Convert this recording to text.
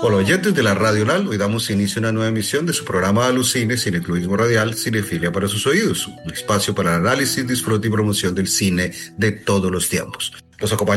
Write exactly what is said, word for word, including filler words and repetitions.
Hola oyentes de la Radio Nal, hoy damos inicio a una nueva emisión de su programa Alucine, Cineclubismo Radial, Cinefilia para sus oídos, un espacio para el análisis, disfrute y promoción del cine de todos los tiempos. Los acompaña